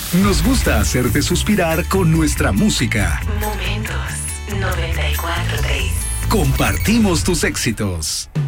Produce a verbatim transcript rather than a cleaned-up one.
Nos gusta hacerte suspirar con nuestra música. Momentos noventa y cuatro punto tres. Compartimos tus éxitos.